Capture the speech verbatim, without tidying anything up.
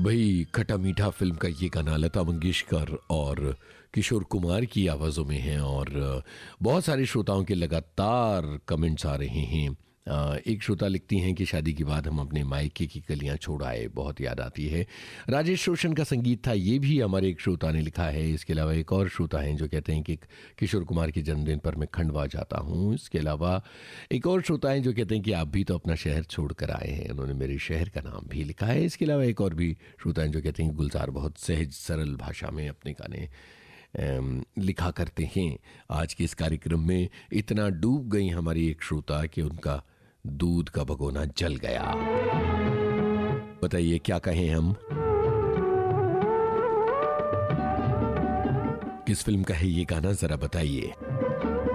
भाई खट्टा मीठा फिल्म का ये गाना लता मंगेशकर और किशोर कुमार की आवाज़ों में है और बहुत सारे श्रोताओं के लगातार कमेंट्स आ रहे हैं। एक श्रोता लिखती हैं कि शादी के बाद हम अपने मायके की कलियां छोड़ आए, बहुत याद आती है। राजेश रोशन का संगीत था, ये भी हमारे एक श्रोता ने लिखा है। इसके अलावा एक और श्रोता हैं जो कहते हैं कि किशोर कुमार के जन्मदिन पर मैं खंडवा जाता हूँ। इसके अलावा एक और श्रोता हैं जो कहते हैं कि आप भी तो अपना शहर छोड़ कर आए हैं, उन्होंने मेरे शहर का नाम भी लिखा है। इसके अलावा एक और भी श्रोता हैं जो कहते हैं कि गुलजार बहुत सहज सरल भाषा में अपने गाने लिखा करते हैं। आज के इस कार्यक्रम में इतना डूब गई हमारी एक श्रोता कि उनका दूध का भगोना जल गया। बताइए क्या कहें हम। किस फिल्म का है ये गाना, जरा बताइए।